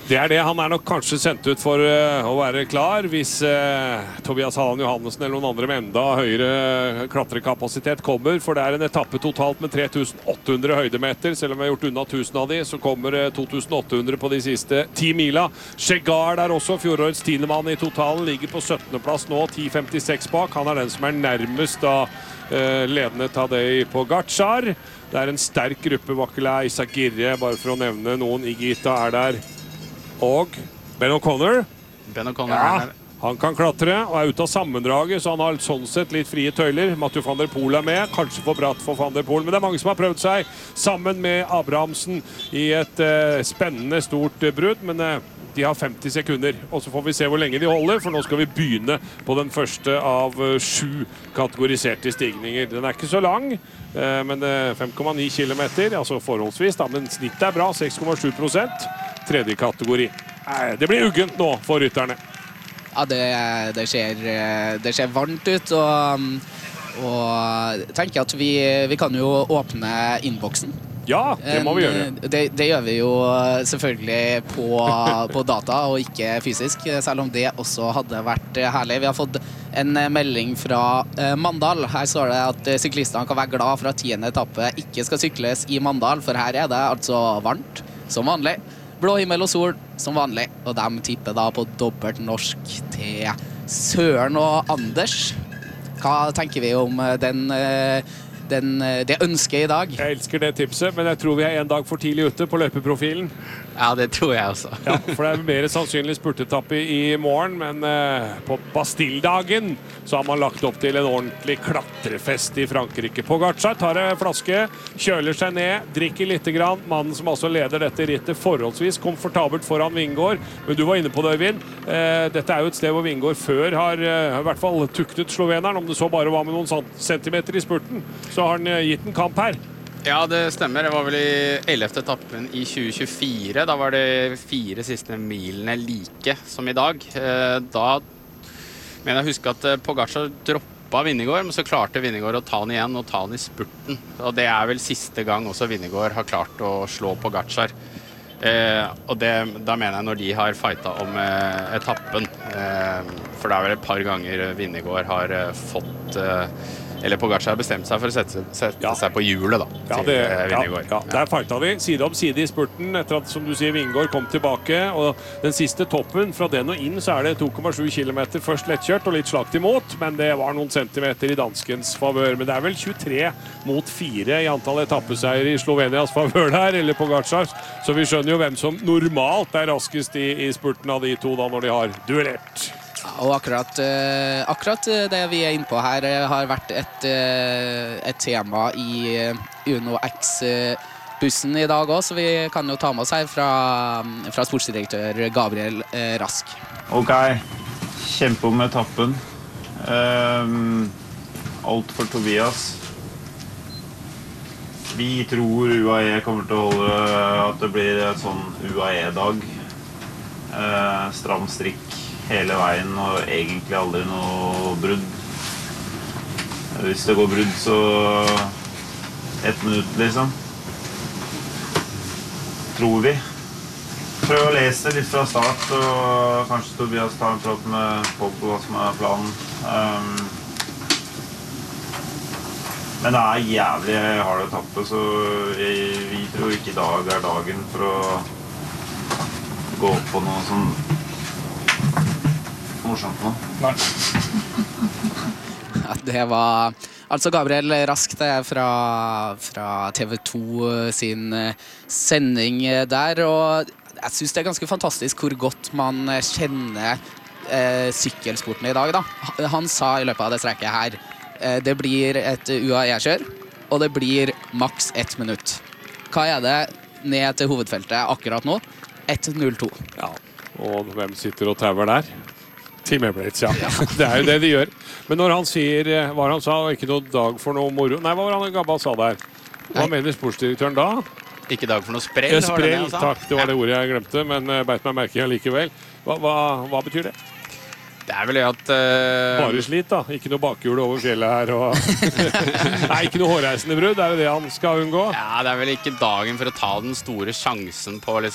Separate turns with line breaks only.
Det det. Han nok kanskje sendt ut for å være klar hvis Tobias Halland Johannessen eller noen andre med enda høyere klatrekapasitet kommer, for det en etappe totalt med 3800 høydemeter. Selv om vi har gjort unna 1000 av de, så kommer 2800 på de siste 10 mila. Chegar der også, fjorårets 10. mann i totalen, ligger på 17. plass nå, 10.56 bak. Han den som nærmest da ledende Tadej Pogačar. Det en sterk gruppe bak Isak Girre, bare for å nevne noen. Igita der. Og Ben O'Connor.
Ben O'Connor
ja, han kan klatre og ute av sammendraget, så han har sånn sett litt frie tøyler. Mathieu van der Poel med, kanskje for bratt for van der Poel, men det mange som har prøvd seg sammen med Abrahamsen i et spennende stort brudd, men de har 50 sekunder, og så får vi se hvor lenge de holder, for nå skal vi begynne på den første av 7 kategoriserte stigninger. Den ikke så lang, men 5,9 kilometer, altså forholdsvis, da, men snittet bra, 6,7%. Tredje kategori. Det blir uggent nå for rytterne.
Ja, det ser varmt ut, og tenker at vi kan jo åpne innboksen.
Ja, det må vi gjøre.
Det gjør vi jo selvfølgelig på data og ikke fysisk, selv om det også hadde vært herlig. Vi har fått en melding fra Mandal. Her står det at syklistene kan være glad for at 10. etappe ikke skal sykles i Mandal, for her det altså varmt, som vanlig. Blå himmel og sol, som vanlig. Og de tipper da på dobbelt norsk til Søren og Anders. Hva tenker vi om det ønsket i dag?
Jeg elsker det tipset, men jeg tror vi en dag for tidlig ute på løpeprofilen.
Ja, det tror jeg også.
Ja, for det mer sannsynlig spurtetappe i morgen, men på Bastille-dagen så har man lagt opp til en ordentlig klatrefest i Frankrike. Pogačar tar en flaske, kjøler seg ned, drikker litt grann. Mannen som altså leder dette rittet forholdsvis komfortabelt foran Vingård. Men du var inne på det, Øyvind. Dette jo et sted hvor Vingård før har i hvert fall tuktet sloveneren. Om det så bare var med noen centimeter i spurten, så har han gitt en kamp her.
Ja, det stemmer. Det var vel i 11. etappen i 2024. Da var det 4 siste milene like som i dag. Da mener jeg husker at Pogačar droppet Vingegaard, men så klarte Vingegaard å ta han igjen og ta han i spurten. Og det vel siste gang også Vingegaard har klart å slå Pogačar. Og da mener jeg når de har fightet om etappen. For det vel et par ganger Vingegaard har fått... Eller Pogačar har bestemt seg for å sette seg på hjulet da, til Vingegaard.
Ja, der fightet vi side om side i spurten etter at, som du sier, Vingegaard kom tilbake. Og den siste toppen, fra den og inn, så det 2,7 kilometer først lettkjørt og litt slagt imot, men det var noen centimeter i danskens favør. Men det vel 23 mot 4 i antall etappeseier i Slovenias favør der, eller Pogačar. Så vi skjønner jo hvem som normalt raskest i spurten av de to da, når de har duellert.
Og akkurat det vi inne på her har vært et tema i Uno X-bussen i dag også, så vi kan jo ta med oss her fra sportsdirektør Gabriel Rask.
Ok, kjempe om etappen. Alt for Tobias. Vi tror UAE kommer til å holde at det blir en sånn UAE-dag. Stram strikk hele veien, og egentlig aldri noe brudd. Hvis det går brudd, så 1 minutt, liksom. Tror vi. Prøv å lese litt fra start, og kanskje Tobias tar en prat med folk på hva som planen. Men det jævlig hard etappe, så vi tror ikke i dag dagen for å gå på noe sånn morsomt nå. Nei.
Ja, det var altså Gabriel Rask, det fra TV 2 sin sending der, og jeg synes det ganske fantastisk hvor godt man kjenner sykkelsporten i dag da. Han sa i løpet av det strekket her, det blir et UAE-kjør, og det blir maks 1 minutt. Hva det ned til hovedfeltet akkurat nå? 1.02.
Ja, og hvem sitter og tauer der? Team Emirates, ja. Det jo det de gjør. Men når han sier, hva han sa, ikke noe dag for noe moro. Nei, hva var han Gabba sa der? Hva mener sportsdirektøren da?
Ikke dag for noe sprell,
sprell, takk, det var det ordet jeg glemte, men beit meg merke likevel. Hva betyr det?
Det vel det at...
Bare slit da, ikke noe bakhjul over fjellet her. Og nei, ikke noe hårreisende brudd, det jo det han skal unngå.
Ja, det vel ikke dagen for å ta den store sjansen på